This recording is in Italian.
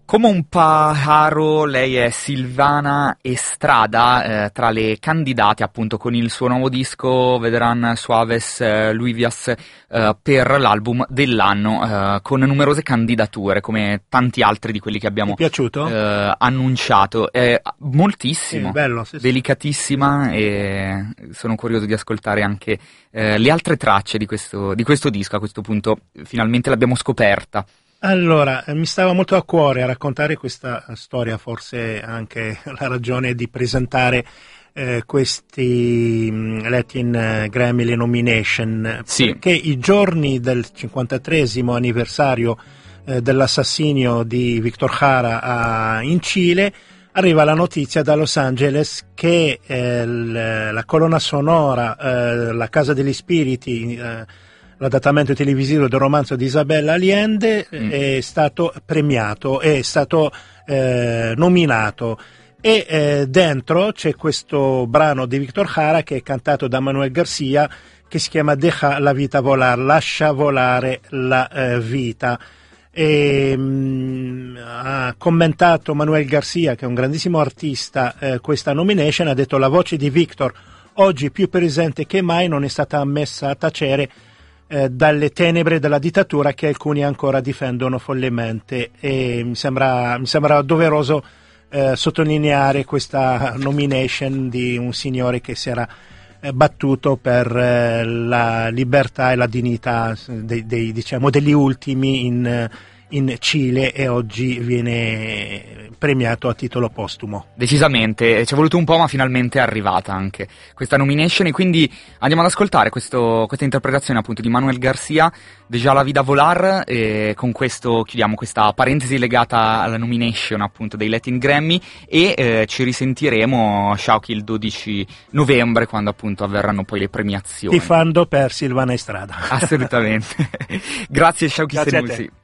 Come un pájaro, lei è Silvana Estrada, tra le candidate appunto con il suo nuovo disco Vedrán Suaves Lluvias per l'album dell'anno, con numerose candidature come tanti altri di quelli che abbiamo annunciato. Moltissimo, bello, sì. Delicatissima, e sono curioso di ascoltare anche le altre tracce di questo disco. A questo punto finalmente l'abbiamo scoperta. Allora, mi stava molto a cuore a raccontare questa storia, forse anche la ragione di presentare questi Latin Grammy nomination, sì, perché i giorni del 53esimo anniversario dell'assassinio di Víctor Jara in Cile, arriva la notizia da Los Angeles che la colonna sonora, La Casa degli Spiriti, l'adattamento televisivo del romanzo di Isabella Allende è stato premiato, è stato nominato, e dentro c'è questo brano di Víctor Jara che è cantato da Manuel Garcia, che si chiama Deja la vita volar, lascia volare la vita. Ha commentato Manuel Garcia, che è un grandissimo artista, questa nomination, ha detto: la voce di Víctor, oggi più presente che mai, non è stata ammessa a tacere dalle tenebre della dittatura che alcuni ancora difendono follemente, e mi sembra doveroso sottolineare questa nomination di un signore che si era battuto per la libertà e la dignità degli ultimi in Cile, e oggi viene premiato a titolo postumo. Decisamente, ci è voluto un po', ma finalmente è arrivata anche questa nomination, e quindi andiamo ad ascoltare questa interpretazione appunto di Manuel Garcia, Deja la vida volar, e con questo chiudiamo questa parentesi legata alla nomination appunto dei Latin Grammy, e ci risentiremo, Shauki, il 12 novembre, quando appunto avverranno poi le premiazioni. Tifando per Silvana Estrada. Assolutamente. Grazie Shauki Grazie Senulsi.